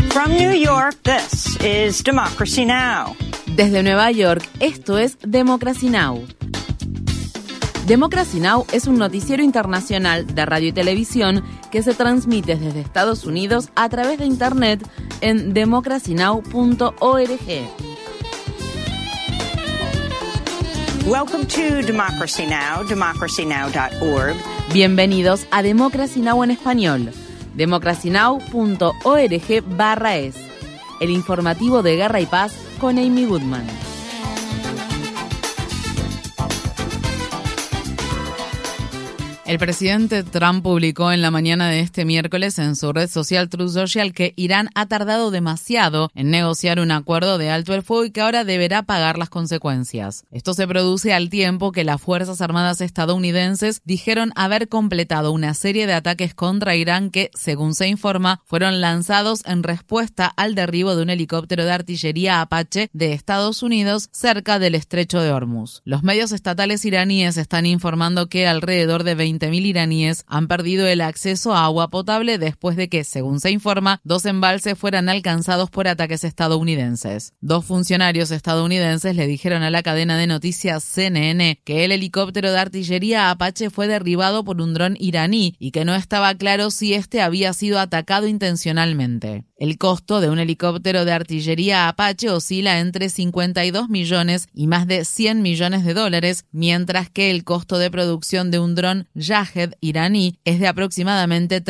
From New York, this is Democracy Now! Desde Nueva York, esto es Democracy Now! Democracy Now! Es un noticiero internacional de radio y televisión que se transmite desde Estados Unidos a través de Internet en democracynow.org. Welcome to Democracy Now!, democracynow.org. Bienvenidos a Democracy Now! En español, democracynow.org/es, el informativo de Guerra y Paz con Amy Goodman. El presidente Trump publicó en la mañana de este miércoles en su red social Truth Social que Irán ha tardado demasiado en negociar un acuerdo de alto el fuego y que ahora deberá pagar las consecuencias. Esto se produce al tiempo que las Fuerzas Armadas estadounidenses dijeron haber completado una serie de ataques contra Irán que, según se informa, fueron lanzados en respuesta al derribo de un helicóptero de artillería Apache de Estados Unidos cerca del estrecho de Hormuz. Los medios estatales iraníes están informando que alrededor de 20.000 iraníes han perdido el acceso a agua potable después de que, según se informa, 2 embalses fueran alcanzados por ataques estadounidenses. 2 funcionarios estadounidenses le dijeron a la cadena de noticias CNN que el helicóptero de artillería Apache fue derribado por un dron iraní y que no estaba claro si este había sido atacado intencionalmente. El costo de un helicóptero de artillería Apache oscila entre 52 millones y más de 100 millones de dólares, mientras que el costo de producción de un dron Shahed iraní es de aproximadamente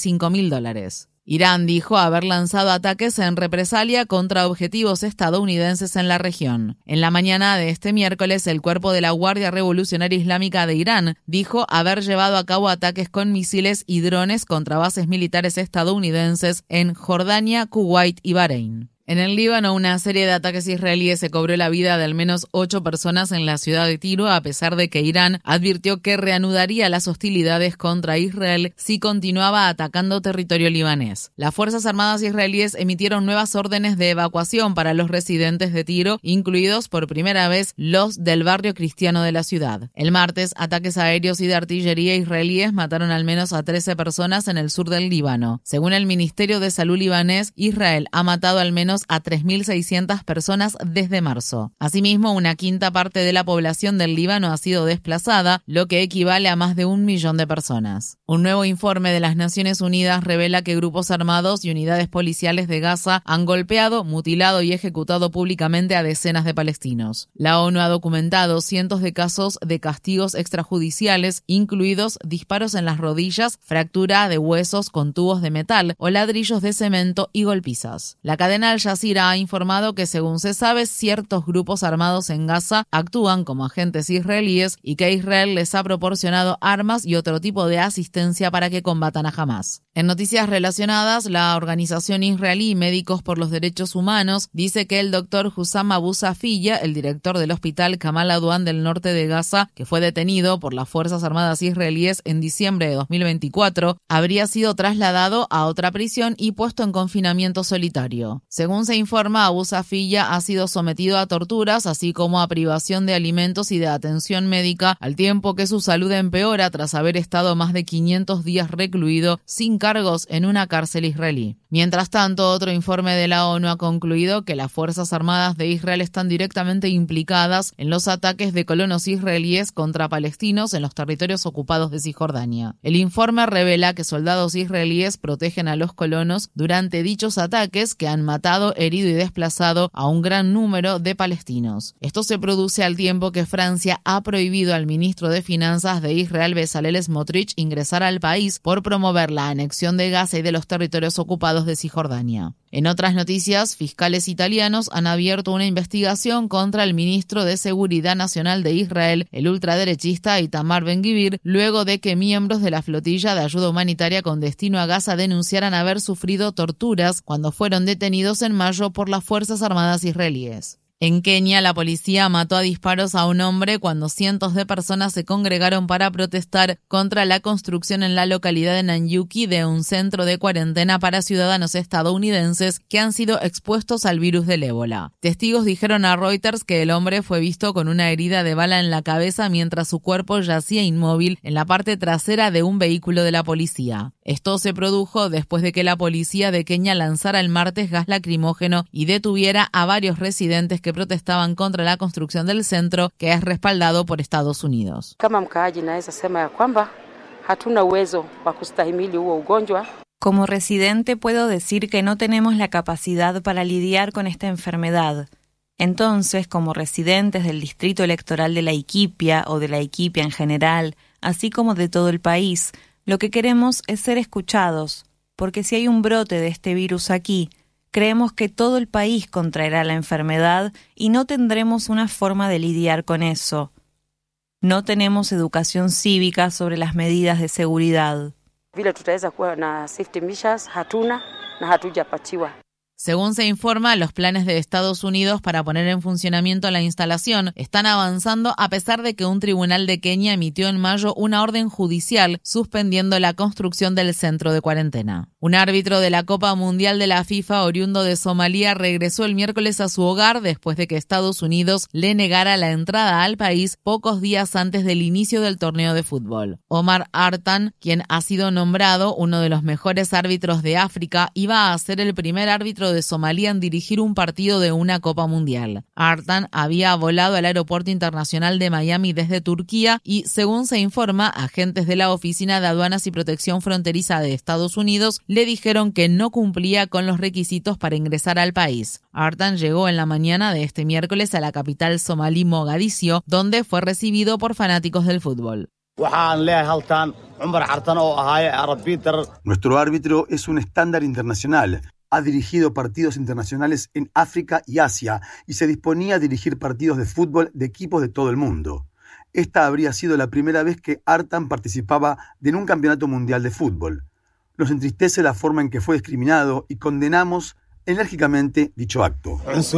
$35.000. Irán dijo haber lanzado ataques en represalia contra objetivos estadounidenses en la región. En la mañana de este miércoles, el cuerpo de la Guardia Revolucionaria Islámica de Irán dijo haber llevado a cabo ataques con misiles y drones contra bases militares estadounidenses en Jordania, Kuwait y Bahrein. En el Líbano, una serie de ataques israelíes se cobró la vida de al menos 8 personas en la ciudad de Tiro, a pesar de que Irán advirtió que reanudaría las hostilidades contra Israel si continuaba atacando territorio libanés. Las Fuerzas Armadas israelíes emitieron nuevas órdenes de evacuación para los residentes de Tiro, incluidos por primera vez los del barrio cristiano de la ciudad. El martes, ataques aéreos y de artillería israelíes mataron al menos a 13 personas en el sur del Líbano. Según el Ministerio de Salud libanés, Israel ha matado al menos a 3.600 personas desde marzo. Asimismo, una quinta parte de la población del Líbano ha sido desplazada, lo que equivale a más de 1 millón de personas. Un nuevo informe de las Naciones Unidas revela que grupos armados y unidades policiales de Gaza han golpeado, mutilado y ejecutado públicamente a decenas de palestinos. La ONU ha documentado cientos de casos de castigos extrajudiciales, incluidos disparos en las rodillas, fractura de huesos con tubos de metal o ladrillos de cemento y golpizas. La cadena Al Jazeera ha informado que, según se sabe, ciertos grupos armados en Gaza actúan como agentes israelíes y que Israel les ha proporcionado armas y otro tipo de asistencia para que combatan a Hamás. En noticias relacionadas, la organización israelí Médicos por los Derechos Humanos dice que el doctor Hussam Abu Safiya, el director del hospital Kamal Adwan del norte de Gaza, que fue detenido por las Fuerzas Armadas israelíes en diciembre de 2024, habría sido trasladado a otra prisión y puesto en confinamiento solitario. Según se informa, Abu Safiya ha sido sometido a torturas, así como a privación de alimentos y de atención médica, al tiempo que su salud empeora tras haber estado más de 500 días recluido sin cargos en una cárcel israelí. Mientras tanto, otro informe de la ONU ha concluido que las Fuerzas Armadas de Israel están directamente implicadas en los ataques de colonos israelíes contra palestinos en los territorios ocupados de Cisjordania. El informe revela que soldados israelíes protegen a los colonos durante dichos ataques que han matado, herido y desplazado a un gran número de palestinos. Esto se produce al tiempo que Francia ha prohibido al ministro de Finanzas de Israel, Bezalel Smotrich, ingresar al país por promover la anexión de Gaza y de los territorios ocupados de Cisjordania. En otras noticias, fiscales italianos han abierto una investigación contra el ministro de Seguridad Nacional de Israel, el ultraderechista Itamar Ben-Gvir, luego de que miembros de la flotilla de ayuda humanitaria con destino a Gaza denunciaran haber sufrido torturas cuando fueron detenidos en mayo por las Fuerzas Armadas israelíes. En Kenia, la policía mató a disparos a un hombre cuando cientos de personas se congregaron para protestar contra la construcción en la localidad de Nanyuki de un centro de cuarentena para ciudadanos estadounidenses que han sido expuestos al virus del ébola. Testigos dijeron a Reuters que el hombre fue visto con una herida de bala en la cabeza mientras su cuerpo yacía inmóvil en la parte trasera de un vehículo de la policía. Esto se produjo después de que la policía de Kenia lanzara el martes gas lacrimógeno y detuviera a varios residentes que protestaban contra la construcción del centro, que es respaldado por Estados Unidos. Como residente puedo decir que no tenemos la capacidad para lidiar con esta enfermedad. Entonces, como residentes del distrito electoral de Laikipia o de Laikipia en general, así como de todo el país, lo que queremos es ser escuchados, porque si hay un brote de este virus aquí, creemos que todo el país contraerá la enfermedad y no tendremos una forma de lidiar con eso. No tenemos educación cívica sobre las medidas de seguridad. Según se informa, los planes de Estados Unidos para poner en funcionamiento la instalación están avanzando a pesar de que un tribunal de Kenia emitió en mayo una orden judicial suspendiendo la construcción del centro de cuarentena. Un árbitro de la Copa Mundial de la FIFA oriundo de Somalia regresó el miércoles a su hogar después de que Estados Unidos le negara la entrada al país pocos días antes del inicio del torneo de fútbol. Omar Artan, quien ha sido nombrado uno de los mejores árbitros de África, iba a ser el primer árbitro de Somalia en dirigir un partido de una Copa Mundial. Artan había volado al aeropuerto internacional de Miami desde Turquía y, según se informa, agentes de la Oficina de Aduanas y Protección Fronteriza de Estados Unidos le dijeron que no cumplía con los requisitos para ingresar al país. Artan llegó en la mañana de este miércoles a la capital somalí Mogadiscio, donde fue recibido por fanáticos del fútbol. Nuestro árbitro es un estándar internacional. Ha dirigido partidos internacionales en África y Asia y se disponía a dirigir partidos de fútbol de equipos de todo el mundo. Esta habría sido la primera vez que Artan participaba en un campeonato mundial de fútbol. Nos entristece la forma en que fue discriminado y condenamos enérgicamente dicho acto.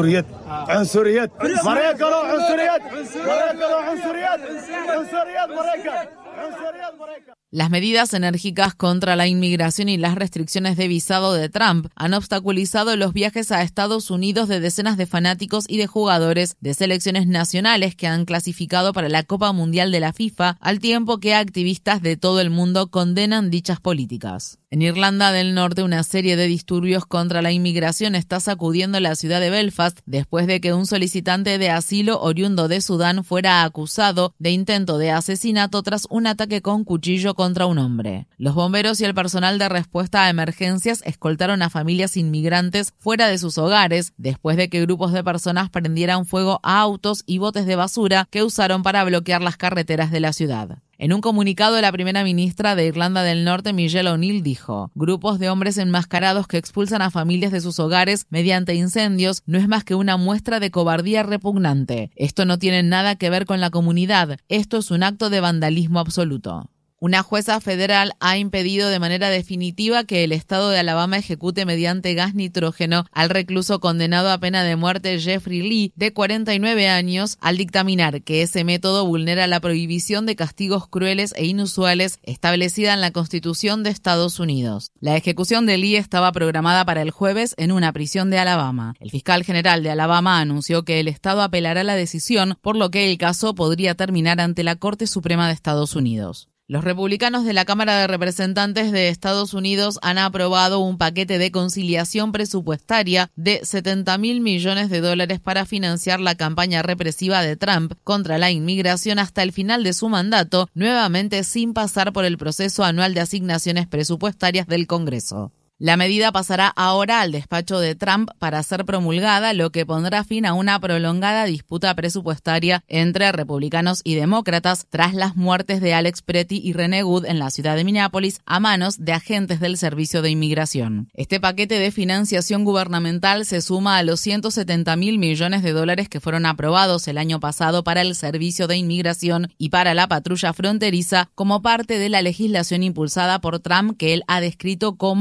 Las medidas enérgicas contra la inmigración y las restricciones de visado de Trump han obstaculizado los viajes a Estados Unidos de decenas de fanáticos y de jugadores de selecciones nacionales que han clasificado para la Copa Mundial de la FIFA, al tiempo que activistas de todo el mundo condenan dichas políticas. En Irlanda del Norte, una serie de disturbios contra la inmigración está sacudiendo la ciudad de Belfast después de que un solicitante de asilo oriundo de Sudán fuera acusado de intento de asesinato tras un ataque con cuchillo contra un hombre. Los bomberos y el personal de respuesta a emergencias escoltaron a familias inmigrantes fuera de sus hogares después de que grupos de personas prendieran fuego a autos y botes de basura que usaron para bloquear las carreteras de la ciudad. En un comunicado, la primera ministra de Irlanda del Norte, Michelle O'Neill, dijo: grupos de hombres enmascarados que expulsan a familias de sus hogares mediante incendios no es más que una muestra de cobardía repugnante. Esto no tiene nada que ver con la comunidad. Esto es un acto de vandalismo absoluto. Una jueza federal ha impedido de manera definitiva que el estado de Alabama ejecute mediante gas nitrógeno al recluso condenado a pena de muerte Jeffrey Lee, de 49 años, al dictaminar que ese método vulnera la prohibición de castigos crueles e inusuales establecida en la Constitución de Estados Unidos. La ejecución de Lee estaba programada para el jueves en una prisión de Alabama. El fiscal general de Alabama anunció que el estado apelará la decisión, por lo que el caso podría terminar ante la Corte Suprema de Estados Unidos. Los republicanos de la Cámara de Representantes de Estados Unidos han aprobado un paquete de conciliación presupuestaria de $70.000 millones para financiar la campaña represiva de Trump contra la inmigración hasta el final de su mandato, nuevamente sin pasar por el proceso anual de asignaciones presupuestarias del Congreso. La medida pasará ahora al despacho de Trump para ser promulgada, lo que pondrá fin a una prolongada disputa presupuestaria entre republicanos y demócratas tras las muertes de Alex Pretty y Rene Wood en la ciudad de Minneapolis a manos de agentes del Servicio de Inmigración. Este paquete de financiación gubernamental se suma a los $170.000 millones que fueron aprobados el año pasado para el Servicio de Inmigración y para la patrulla fronteriza como parte de la legislación impulsada por Trump, que él ha descrito como un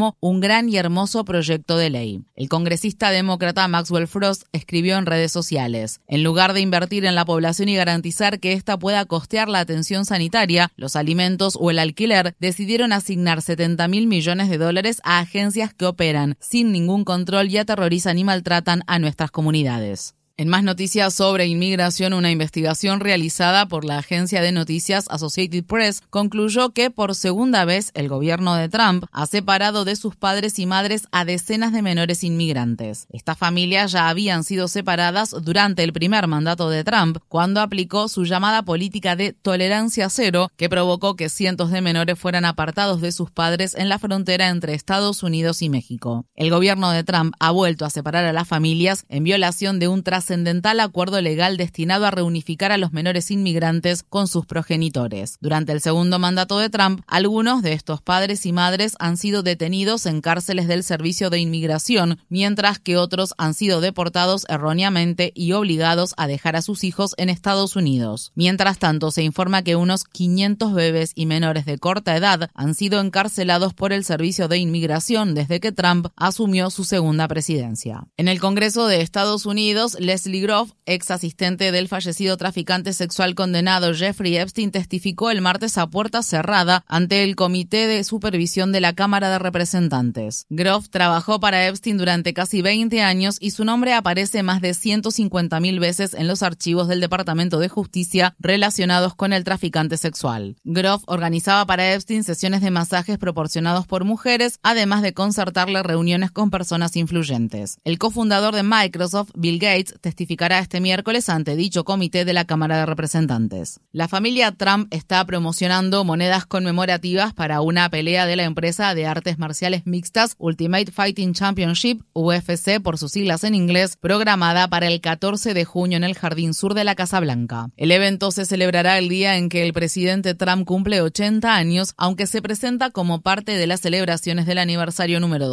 gran y hermoso proyecto de ley. El congresista demócrata Maxwell Frost escribió en redes sociales: en lugar de invertir en la población y garantizar que ésta pueda costear la atención sanitaria, los alimentos o el alquiler, decidieron asignar $70.000 millones a agencias que operan sin ningún control y aterrorizan y maltratan a nuestras comunidades. En más noticias sobre inmigración, una investigación realizada por la agencia de noticias Associated Press concluyó que por segunda vez el gobierno de Trump ha separado de sus padres y madres a decenas de menores inmigrantes. Estas familias ya habían sido separadas durante el primer mandato de Trump, cuando aplicó su llamada política de tolerancia cero, que provocó que cientos de menores fueran apartados de sus padres en la frontera entre Estados Unidos y México. El gobierno de Trump ha vuelto a separar a las familias en violación de un trascendental acuerdo legal destinado a reunificar a los menores inmigrantes con sus progenitores. Durante el segundo mandato de Trump, algunos de estos padres y madres han sido detenidos en cárceles del Servicio de Inmigración, mientras que otros han sido deportados erróneamente y obligados a dejar a sus hijos en Estados Unidos. Mientras tanto, se informa que unos 500 bebés y menores de corta edad han sido encarcelados por el Servicio de Inmigración desde que Trump asumió su segunda presidencia. En el Congreso de Estados Unidos, Leslie Groff, ex asistente del fallecido traficante sexual condenado Jeffrey Epstein, testificó el martes a puerta cerrada ante el Comité de Supervisión de la Cámara de Representantes. Groff trabajó para Epstein durante casi 20 años y su nombre aparece más de 150.000 veces en los archivos del Departamento de Justicia relacionados con el traficante sexual. Groff organizaba para Epstein sesiones de masajes proporcionados por mujeres, además de concertarle reuniones con personas influyentes. El cofundador de Microsoft, Bill Gates, testificará este miércoles ante dicho comité de la Cámara de Representantes. La familia Trump está promocionando monedas conmemorativas para una pelea de la empresa de artes marciales mixtas Ultimate Fighting Championship, UFC por sus siglas en inglés, programada para el 14 de junio en el Jardín Sur de la Casa Blanca. El evento se celebrará el día en que el presidente Trump cumple 80 años, aunque se presenta como parte de las celebraciones del aniversario número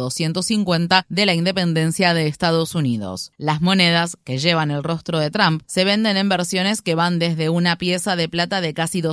250 de la independencia de Estados Unidos. Las monedas, que llevan el rostro de Trump, se venden en versiones que van desde una pieza de plata de casi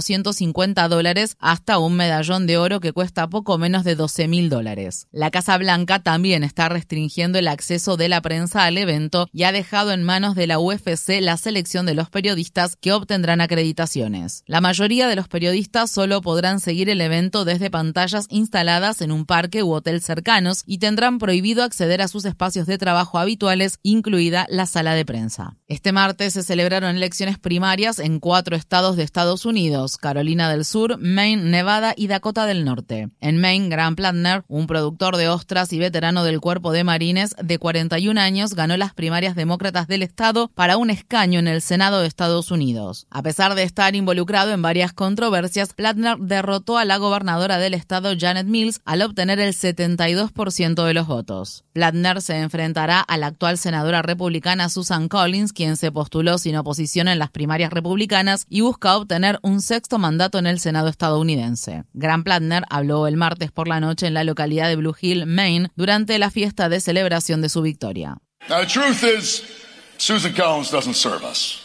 $250 hasta un medallón de oro que cuesta poco menos de $12.000. La Casa Blanca también está restringiendo el acceso de la prensa al evento y ha dejado en manos de la UFC la selección de los periodistas que obtendrán acreditaciones. La mayoría de los periodistas solo podrán seguir el evento desde pantallas instaladas en un parque u hotel cercanos y tendrán prohibido acceder a sus espacios de trabajo habituales, incluida la sala de prensa. Este martes se celebraron elecciones primarias en 4 estados de Estados Unidos: Carolina del Sur, Maine, Nevada y Dakota del Norte. En Maine, Graham Plattner, un productor de ostras y veterano del Cuerpo de Marines de 41 años, ganó las primarias demócratas del estado para un escaño en el Senado de Estados Unidos. A pesar de estar involucrado en varias controversias, Plattner derrotó a la gobernadora del estado, Janet Mills, al obtener el 72% de los votos. Plattner se enfrentará a la actual senadora republicana Susan Collins, quien se postuló sin oposición en las primarias republicanas y busca obtener un 6º mandato en el Senado estadounidense. Graham Plattner habló el martes por la noche en la localidad de Blue Hill, Maine, durante la fiesta de celebración de su victoria. Now, the truth is, Susan Collins doesn't serve us.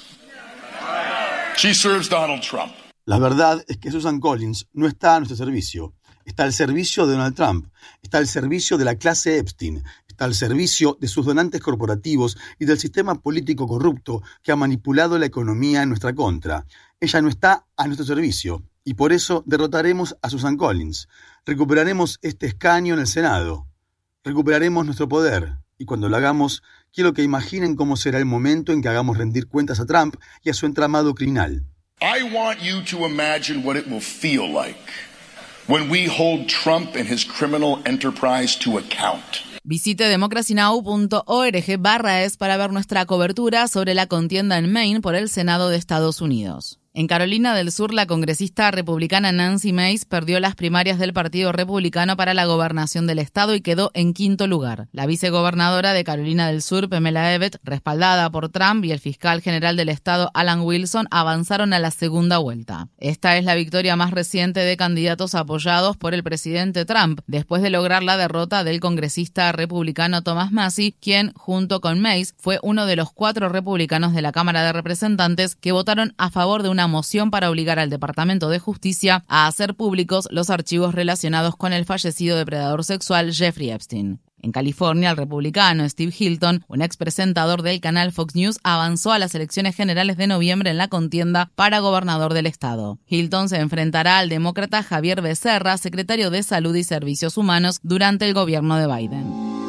She serves Donald Trump. La verdad es que Susan Collins no está a nuestro servicio. Está al servicio de Donald Trump. Está al servicio de la clase Epstein. Está al servicio de sus donantes corporativos y del sistema político corrupto que ha manipulado la economía en nuestra contra. Ella no está a nuestro servicio y por eso derrotaremos a Susan Collins. Recuperaremos este escaño en el Senado. Recuperaremos nuestro poder. Y cuando lo hagamos, quiero que imaginen cómo será el momento en que hagamos rendir cuentas a Trump y a su entramado criminal. I want you to imagine what it will feel like when we hold Trump and his criminal enterprise to account. Visite democracynow.org/es para ver nuestra cobertura sobre la contienda en Maine por el Senado de Estados Unidos. En Carolina del Sur, la congresista republicana Nancy Mace perdió las primarias del Partido Republicano para la gobernación del estado y quedó en 5º lugar. La vicegobernadora de Carolina del Sur, Pamela Abbott, respaldada por Trump, y el fiscal general del estado, Alan Wilson, avanzaron a la segunda vuelta. Esta es la victoria más reciente de candidatos apoyados por el presidente Trump, después de lograr la derrota del congresista republicano Thomas Massie, quien, junto con Mace, fue uno de los 4 republicanos de la Cámara de Representantes que votaron a favor de una una moción para obligar al Departamento de Justicia a hacer públicos los archivos relacionados con el fallecido depredador sexual Jeffrey Epstein. En California, el republicano Steve Hilton, un expresentador del canal Fox News, avanzó a las elecciones generales de noviembre en la contienda para gobernador del estado. Hilton se enfrentará al demócrata Javier Becerra, secretario de Salud y Servicios Humanos durante el gobierno de Biden.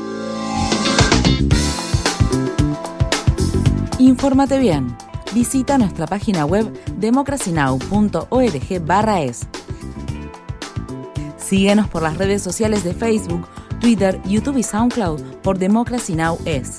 Infórmate bien. Visita nuestra página web democracynow.org/es. Síguenos por las redes sociales de Facebook, Twitter, YouTube y SoundCloud por Democracy Now! Es.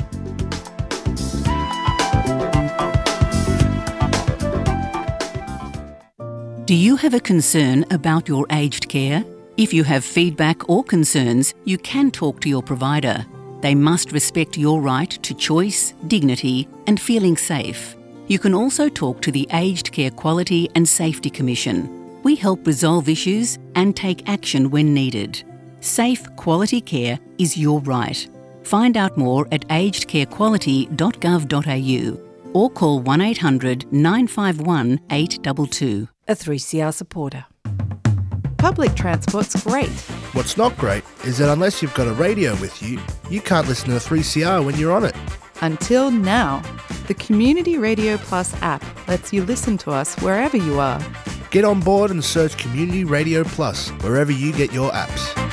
Do you have a concern about your aged care? If you have feedback or concerns, you can talk to your provider. They must respect your right to choice, dignity, and feeling safe. You can also talk to the Aged Care Quality and Safety Commission. We help resolve issues and take action when needed. Safe, quality care is your right. Find out more at agedcarequality.gov.au or call 1-800 951 822. A 3CR supporter. Public transport's great. What's not great is that unless you've got a radio with you, you can't listen to 3CR when you're on it. Until now, the Community Radio Plus app lets you listen to us wherever you are. Get on board and search Community Radio Plus wherever you get your apps.